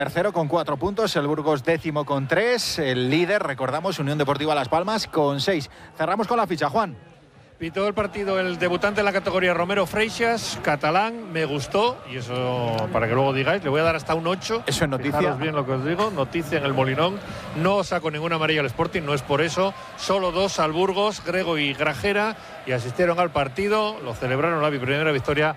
Tercero con 4 puntos, el Burgos décimo con 3, el líder, recordamos, Unión Deportiva Las Palmas con 6. Cerramos con la ficha, Juan. Pitó el partido el debutante en la categoría Romero Freixas, catalán, me gustó, y eso para que luego digáis, le voy a dar hasta un 8. Eso es noticia. Fijaros bien lo que os digo, noticia en el Molinón. No sacó ninguna amarilla al Sporting, no es por eso. Solo 2 al Burgos, Grego y Grajera, y asistieron al partido, lo celebraron la primera victoria,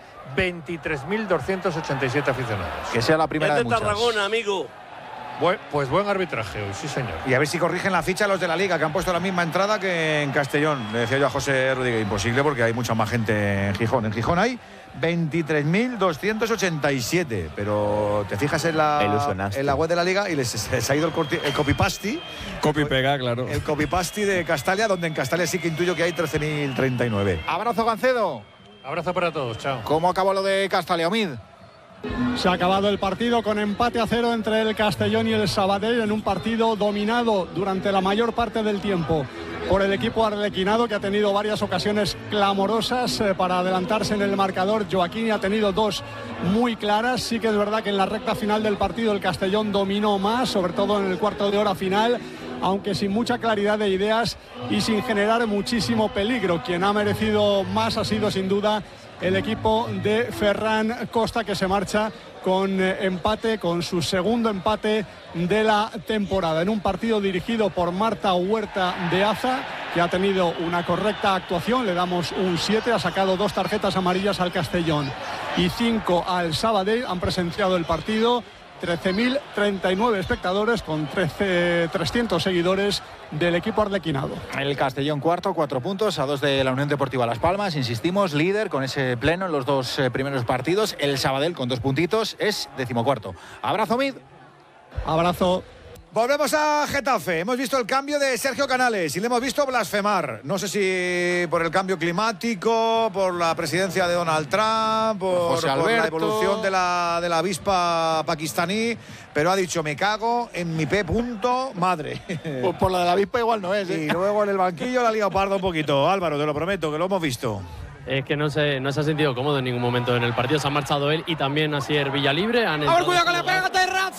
23.287 aficionados. Que sea la primera de muchas. Tarragona, amigo. Pues buen arbitraje hoy, sí señor. Y a ver si corrigen la ficha los de la Liga, que han puesto la misma entrada que en Castellón. Le decía yo a José Rodríguez, imposible porque hay mucha más gente en Gijón. En Gijón hay 23.287, pero te fijas en la web de la Liga y les ha ido el copy-paste. Copy-pega, claro. El copy-paste de Castalia, donde en Castalia sí que intuyo que hay 13.039. Abrazo, Gancedo. Abrazo para todos, chao. ¿Cómo acabó lo de Castalia, Omid? Se ha acabado el partido con empate a 0 entre el Castellón y el Sabadell, en un partido dominado durante la mayor parte del tiempo por el equipo arlequinado, que ha tenido varias ocasiones clamorosas para adelantarse en el marcador. Joaquín ha tenido 2 muy claras. Sí que es verdad que en la recta final del partido el Castellón dominó más, sobre todo en el cuarto de hora final, aunque sin mucha claridad de ideas y sin generar muchísimo peligro. Quien ha merecido más ha sido sin duda el equipo de Ferran Costa, que se marcha con empate, con su segundo empate de la temporada, en un partido dirigido por Marta Huerta de Aza, que ha tenido una correcta actuación. Le damos un 7, ha sacado 2 tarjetas amarillas al Castellón y 5 al Sabadell. Han presenciado el partido 13.039 espectadores con 300 seguidores del equipo arlequinado. El Castellón cuarto, 4 puntos, a 2 de la Unión Deportiva Las Palmas. Insistimos, líder con ese pleno en los 2 primeros partidos. El Sabadell con 2 puntitos es 14º. Abrazo, Mid. Abrazo. Volvemos a Getafe. Hemos visto el cambio de Sergio Canales y le hemos visto blasfemar. No sé si por el cambio climático, por la presidencia de Donald Trump, por la evolución de la avispa pakistaní, pero ha dicho: me cago en mi madre. Pues por lo de la avispa igual no es, ¿eh? Y luego en el banquillo la ha liado pardo un poquito. Álvaro, te lo prometo, que lo hemos visto. Es que no se ha sentido cómodo en ningún momento en el partido. Se ha marchado él y también Asier Villalibre. A ver, cuidado que le pega Terrats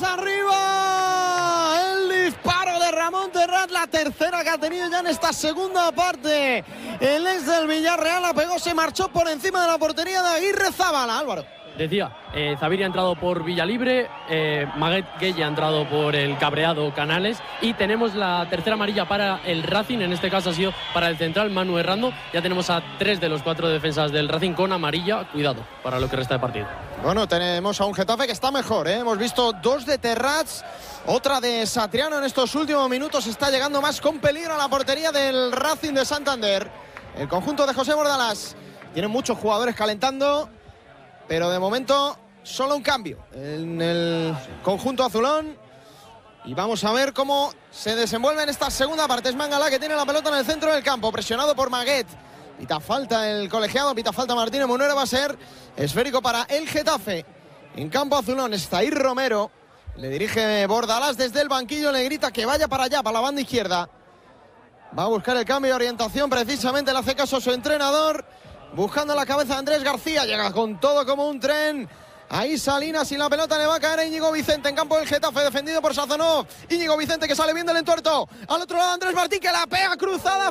arriba. El disparo de Ramón Terrats, la tercera que ha tenido ya en esta segunda parte. El ex del Villarreal la pegó, se marchó por encima de la portería de Aguirre Zabala. Álvaro. Decía, Zaviri ha entrado por Villalibre, Maguet Gueye ha entrado por el cabreado Canales, y tenemos la tercera amarilla para el Racing. En este caso ha sido para el central Manu Errando. Ya tenemos a 3 de los 4 defensas del Racing con amarilla. Cuidado para lo que resta de partido. Bueno, tenemos a un Getafe que está mejor, ¿eh? Hemos visto 2 de Terrats, otra de Satriano en estos últimos minutos. Está llegando más con peligro a la portería del Racing de Santander. El conjunto de José Bordalás tiene muchos jugadores calentando, pero de momento solo un cambio en el conjunto azulón. Y vamos a ver cómo se desenvuelve en esta segunda parte. Es Mangala que tiene la pelota en el centro del campo, presionado por Maguet. Pita falta el colegiado, pita falta Martínez Munera. Va a ser esférico para el Getafe. En campo azulón está Ir Romero. Le dirige Bordalás desde el banquillo, le grita que vaya para allá, para la banda izquierda. Va a buscar el cambio de orientación, precisamente le hace caso a su entrenador. Buscando la cabeza de Andrés García, llega con todo como un tren. Ahí Salinas y la pelota le va a caer a Íñigo Vicente en campo del Getafe, defendido por Sazonov. Íñigo Vicente que sale bien del entuerto. Al otro lado Andrés Martín que la pega cruzada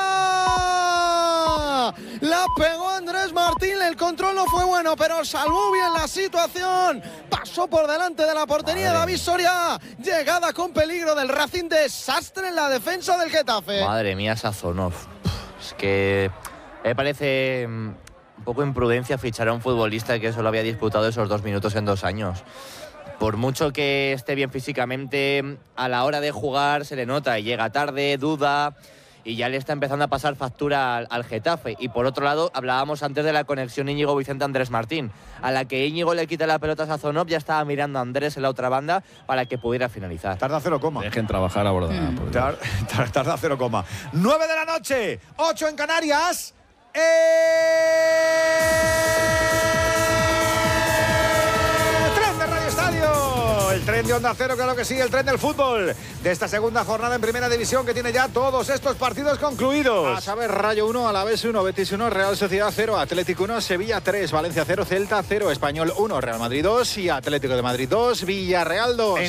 fuera. La pegó Andrés Martín, el control no fue bueno, pero salvó bien la situación. Pasó por delante de la portería de David Soria. Llegada con peligro del Racing, desastre en la defensa del Getafe. Madre mía, Sazonov. Es que me parece un poco imprudencia fichar a un futbolista que solo había disputado esos 2 minutos en 2 años. Por mucho que esté bien físicamente, a la hora de jugar se le nota y llega tarde, duda, y ya le está empezando a pasar factura al Getafe. Y por otro lado, hablábamos antes de la conexión Íñigo Vicente-Andrés Martín. A la que Íñigo le quita la pelota a Sazonov, ya estaba mirando a Andrés en la otra banda para que pudiera finalizar. Tarda 0, Dejen trabajar a Bordalás. Tarda 0, 9 de la noche, 8 en Canarias. Tren de Radio Estadio. El tren de Onda Cero, claro que sí, el tren del fútbol de esta segunda jornada en Primera División, que tiene ya todos estos partidos concluidos. A saber, Rayo 1, Alavés 1, Betis 1, Real Sociedad 0, Atlético 1, Sevilla 3, Valencia 0, Celta 0, Español 1, Real Madrid 2 y Atlético de Madrid 2, Villarreal 2.